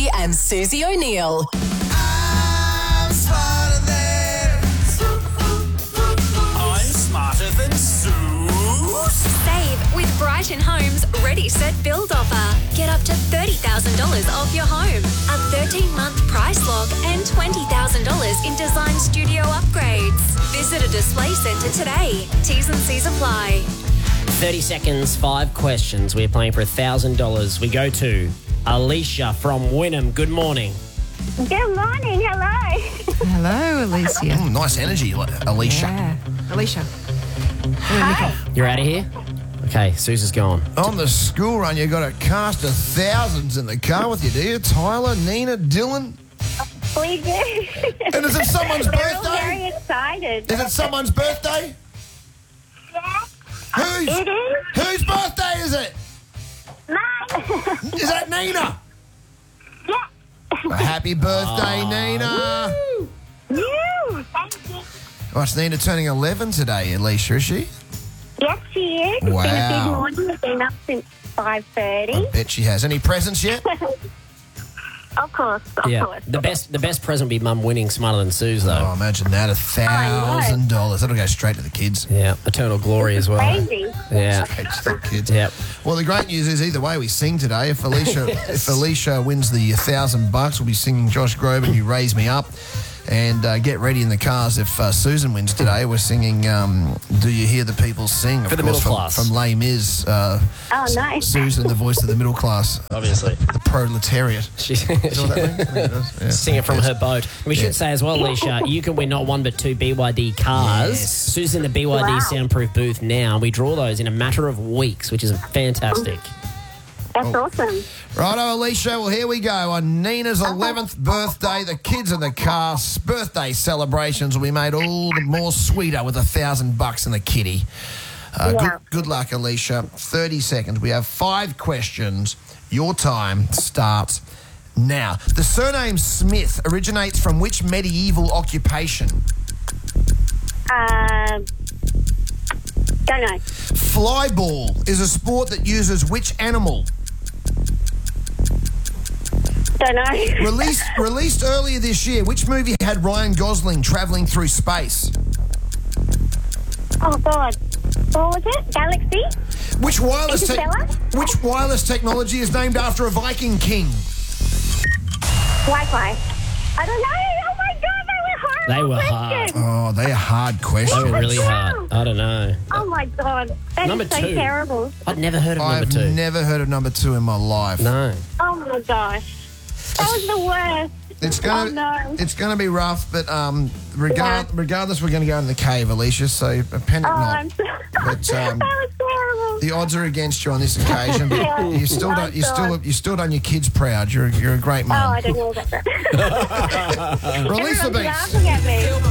and Susie O'Neill. I'm smarter than Sue. Save with Brighton Homes Ready Set Build offer. Get up to $30,000 off your home, a 13-month price lock and $20,000 in design studio upgrades. Visit a display centre today. T's and C's apply. 30 seconds, 5 questions. We're playing for $1,000. We go to Alicia from Wynnum. Good morning. Good morning. Hello. Hello, Alicia. Nice energy, Alicia. Yeah. Alicia. You're out of here? Okay, Susan's gone. On the school run, you got a cast of thousands in the car with you, do you? Tyler, Nina, Dylan. We do. And is it someone's We're all birthday? very excited. Is it someone's birthday? Yeah. Whose? It is. Whose birthday is it? Mine. Is that Nina? Yeah. A happy birthday, Nina. You. Thank you. Oh, it's Nina turning 11 today, Alicia, is she? Yes, she is. Wow. It's been a big morning. We've been up since 5:30. I bet she has. Any presents yet? Of course. Of course. The best present would be Mum winning Smarter Than Sue's, though. Oh, imagine that. $1,000. That'll go straight to the kids. Yeah, eternal glory as well. Crazy. Yeah. Straight to the kids. Yep. Well, the great news is either way we sing today. If Alicia wins the $1,000, we'll be singing Josh Groban, You Raise Me Up. And get ready in the cars if Susan wins today. We're singing Do You Hear the People Sing? For the middle class. From Les Mis. Oh, nice. Susan, the voice of the middle class. Obviously. The proletariat. She, Is that what that means? I think it does. Yeah. Sing it from her boat. We should say as well, Alicia, you can win not one but 2 BYD cars. Yes. Sue's in the BYD soundproof booth now. We draw those in a matter of weeks, which is fantastic. That's awesome. Righto, Alicia. Well, here we go. On Nina's 11th birthday, the kids in the car, birthday celebrations will be made all the more sweeter with $1,000 in the kitty. Good luck, Alicia. 30 seconds. We have 5 questions. Your time starts now. The surname Smith originates from which medieval occupation? Don't know. Flyball is a sport that uses which animal? Don't know. Released earlier this year, which movie had Ryan Gosling travelling through space? Oh, God. What was it? Galaxy? Which Interstellar? which wireless technology is named after a Viking king? Wi-Fi. I don't know. Oh, my God. They were questions. Oh, they are hard questions. They were really hard. I don't know. Oh, my God. That Number is so 2. terrible. I'd never heard of number I've 2. never heard of number 2 in my life. No. Oh, my gosh. That was the worst. It's gonna be rough, but regardless, we're gonna go in the cave, Alicia. So panic not. I'm sorry. But that was terrible. the odds are against you on this occasion. But Yeah. you still done your kids proud. You're a great Oh, mum. I don't know about that. Release the Everyone's beast. laughing at me.